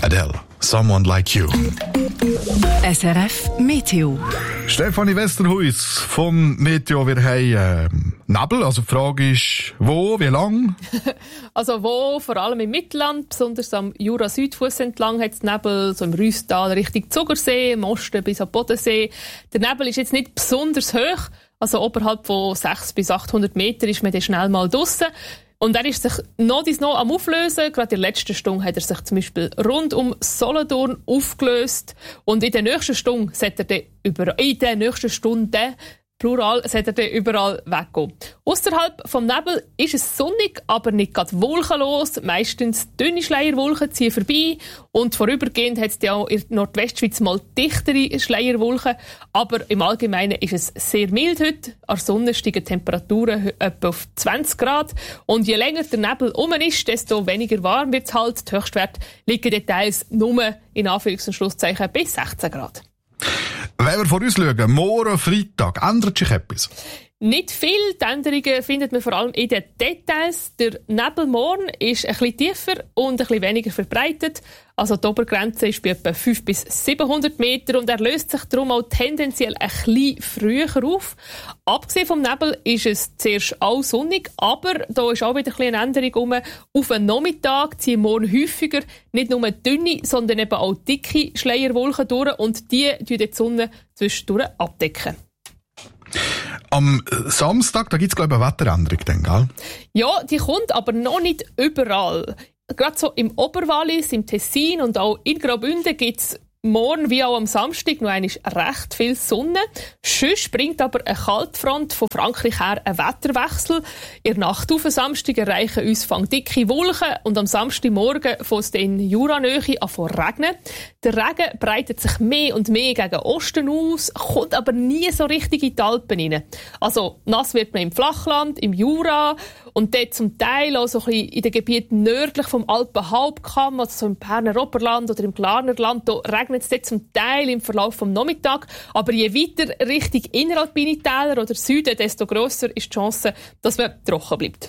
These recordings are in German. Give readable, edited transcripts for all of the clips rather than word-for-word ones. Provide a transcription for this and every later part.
Adele, Someone Like You. SRF Meteo. Stefanie Westerhuis vom Meteo. Wir haben Nebel. Also die Frage ist, wo, wie lang? Also wo, vor allem im Mittelland, besonders am Jura-Südfuss entlang, hat es Nebel, so im Rüsstal Richtung Zugersee, im Osten bis am Bodensee. Der Nebel ist jetzt nicht besonders hoch, also oberhalb von 600 bis 800 Meter ist man dann schnell mal draussen. Und er ist sich noch am Auflösen. Gerade in der letzten Stunde hat er sich zum Beispiel rund um Solothurn aufgelöst. Und in der nächsten Stunde sollte er überall weggehen. Ausserhalb vom Nebel ist es sonnig, aber nicht gerade wolkenlos. Meistens dünne Schleierwolken ziehen vorbei. Und vorübergehend hat es ja auch in der Nordwestschweiz mal dichtere Schleierwolken. Aber im Allgemeinen ist es sehr mild heute. An der Sonne steigen die Temperaturen etwa auf 20 Grad. Und je länger der Nebel um ist, desto weniger warm wird es halt. Die Höchstwerte liegen details nur in Anführungs- und Schlusszeichen bis 16 Grad. Wenn wir vor uns schauen, morgen Freitag, ändert sich etwas? Nicht viel. Die Änderungen findet man vor allem in den Details. Der Nebel morgen ist ein bisschen tiefer und ein bisschen weniger verbreitet. Also die Obergrenze ist bei etwa 500 bis 700 Meter und er löst sich darum auch tendenziell ein bisschen früher auf. Abgesehen vom Nebel ist es zuerst auch sonnig, aber da ist auch wieder eine Änderung rum. Auf den Nachmittag ziehen morgen häufiger nicht nur dünne, sondern eben auch dicke Schleierwolken durch und die die Sonne zwischendurch abdecken. Am Samstag, da gibt es, glaube ich, eine Wetteränderung, dann, gell? Ja, die kommt aber noch nicht überall. Gerade so im Oberwallis, im Tessin und auch in Graubünden gibt es morgen wie auch am Samstag noch einmal recht viel Sonne. Sonst bringt aber eine Kaltfront von Frankreich her einen Wetterwechsel. In der Nacht auf den Samstag erreichen uns dicke Wolken und am Samstagmorgen fängt es in Juranähe an zu regnen. Der Regen breitet sich mehr und mehr gegen Osten aus, kommt aber nie so richtig in die Alpen rein. Also nass wird man im Flachland, im Jura und dort zum Teil auch so ein bisschen in den Gebieten nördlich vom Alpenhauptkamm, also so im Berner Oberland oder im Glarnerland, da regnet es dort zum Teil im Verlauf des Nachmittags. Aber je weiter Richtung inneralpine Täler oder Süden, desto grösser ist die Chance, dass man trocken bleibt.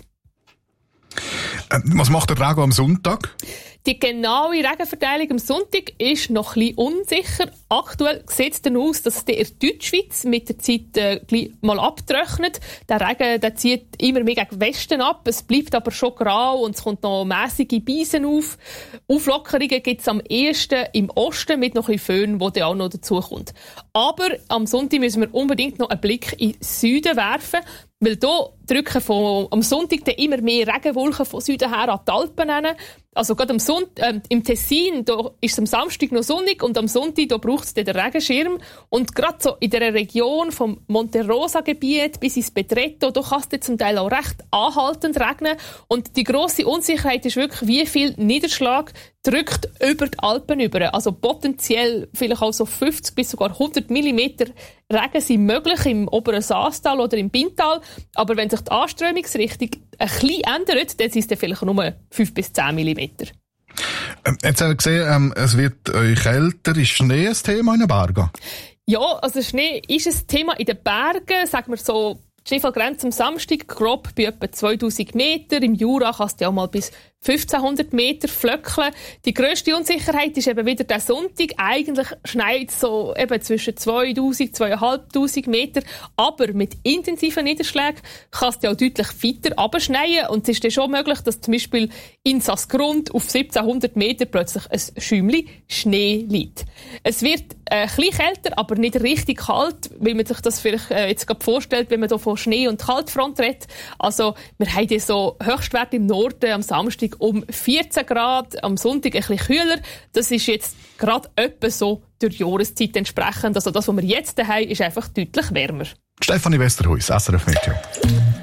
Was macht der Regen am Sonntag? Die genaue Regenverteilung am Sonntag ist noch ein bisschen unsicher. Aktuell sieht es dann aus, dass es in der Deutschschweiz mit der Zeit gleich mal abtrocknet. Der Regen der zieht immer mehr gegen Westen ab. Es bleibt aber schon grau und es kommt noch mässige Beisen auf. Auflockerungen gibt es am ehesten im Osten mit noch ein bisschen Föhn, wo dann auch noch dazu kommt. Aber am Sonntag müssen wir unbedingt noch einen Blick in den Süden werfen. Weil hier drücken am Sonntag dann immer mehr Regenwolken von Süden her an die Alpen hin. Also gerade im Tessin da ist es am Samstag noch sonnig und am Sonntag da braucht es den Regenschirm. Und gerade so in der Region vom Monte Rosa-Gebiet bis ins Bedretto, da kann es zum Teil auch recht anhaltend regnen. Und die grosse Unsicherheit ist wirklich, wie viel Niederschlag drückt über die Alpen über. Also potenziell vielleicht auch so 50 bis sogar 100 mm Regen sind möglich im oberen Saastal oder im Bintal. Aber wenn sich die Anströmungsrichtung ein bisschen ändert, dann sind es vielleicht nur 5 bis 10 mm. Jetzt haben wir gesehen, es wird kälter. Ist Schnee ein Thema in den Bergen? Ja, also Schnee ist ein Thema in den Bergen. Sagen wir so, die Schneefallgrenze am Samstag grob bei etwa 2000 Meter. Im Jura kann es ja auch mal bis 1500 Meter flöckeln. Die grösste Unsicherheit ist eben wieder der Sonntag. Eigentlich schneit es so eben zwischen 2000, 2500 Meter. Aber mit intensiven Niederschlägen kann es ja auch deutlich weiter runterschneien. Und es ist dann schon möglich, dass zum Beispiel in Sassgrund auf 1700 Meter plötzlich ein Schäumchen Schnee liegt. Es wird ein bisschen kälter, aber nicht richtig kalt, wie man sich das vielleicht jetzt gerade vorstellt, wenn man hier von Schnee- und Kaltfront redet. Also wir haben hier so Höchstwerte im Norden am Samstag um 14 Grad, am Sonntag ein bisschen kühler. Das ist jetzt gerade etwa so durch die Jahreszeit entsprechend. Also das, was wir jetzt haben, ist einfach deutlich wärmer. Stefanie Westerhuis, SRF Meteo.